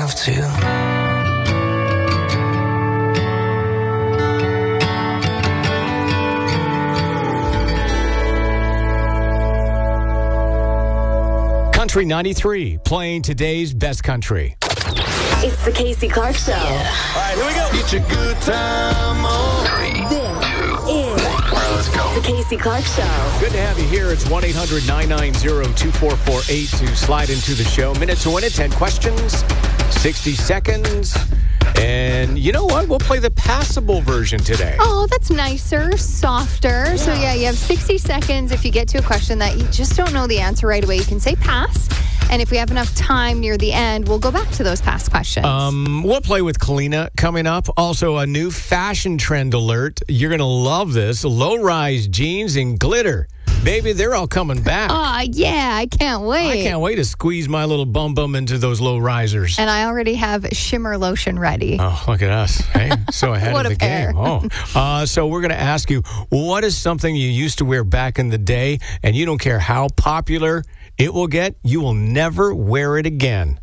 have to. Country 93, playing today's best country. It's the Casey Clark Show. Yeah. All right, here we go. Get your good time on. 3, 2, 1. All right, let's go. The Casey Clark Show. Good to have you here. It's 1-800-990-2448 to slide into the show. Minute to win it, 10 questions, 60 seconds. And you know what? We'll play the passable version today. Oh, that's nicer, softer. So, yeah, you have 60 seconds. If you get to a question that you just don't know the answer right away, you can say pass. And if we have enough time near the end, we'll go back to those past questions. We'll play with Kalina coming up. Also, a new fashion trend alert. You're going to love this. Low-rise jeans and glitter. Baby, they're all coming back. Oh, yeah, I can't wait. I can't wait to squeeze my little bum into those low risers. And I already have shimmer lotion ready. Oh, look at us. Hey, so ahead What of a the pair. game. So we're going to ask you, what is something you used to wear back in the day, and you don't care how popular it will get, you will never wear it again?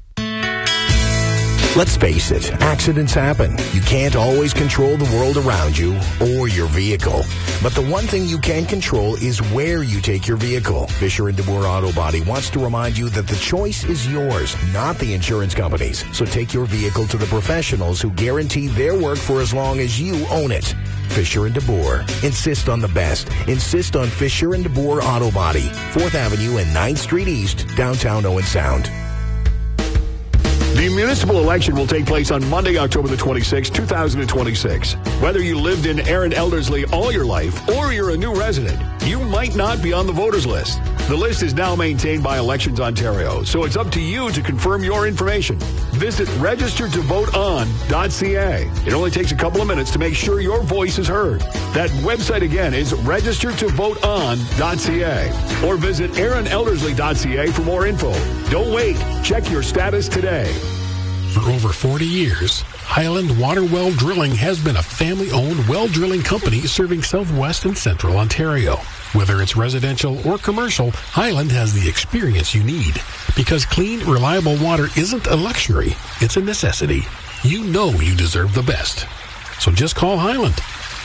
Let's face it, accidents happen. You can't always control the world around you or your vehicle. But the one thing you can control is where you take your vehicle. Fisher & DeBoer Auto Body wants to remind you that the choice is yours, not the insurance company's. So take your vehicle to the professionals who guarantee their work for as long as you own it. Fisher & DeBoer. Insist on the best. Insist on Fisher & DeBoer Auto Body. 4th Avenue and 9th Street East, downtown Owen Sound. The municipal election will take place on Monday, October the 26th, 2026. Whether you lived in Erin Elderslie all your life or you're a new resident, you might not be on the voters list. The list is now maintained by Elections Ontario, so it's up to you to confirm your information. Visit registertovoteon.ca. It only takes a couple of minutes to make sure your voice is heard. That website again is registertovoteon.ca or visit erinelderslie.ca for more info. Don't wait. Check your status today. For over 40 years, Highland Water Well Drilling has been a family-owned well drilling company serving southwest and central Ontario. Whether it's residential or commercial, Highland has the experience you need. Because clean, reliable water isn't a luxury, it's a necessity. You know you deserve the best. So just call Highland.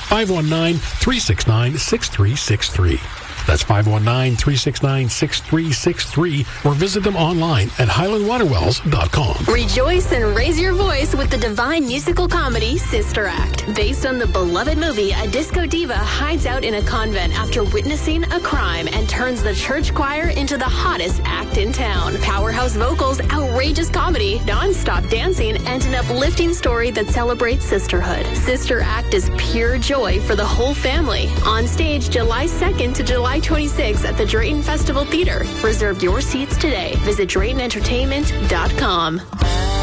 519-369-6363. That's 519-369-6363, or visit them online at highlandwaterwells.com. Rejoice and raise your voice with the divine musical comedy Sister Act. Based on the beloved movie, a disco diva hides out in a convent after witnessing a crime and turns the church choir into the hottest act in town. Powerhouse vocals, outrageous comedy, non-stop dancing, and an uplifting story that celebrates sisterhood. Sister Act is pure joy for the whole family. On stage July 2nd to July 26th at the Drayton Festival Theater. Reserve your seats today. Visit DraytonEntertainment.com.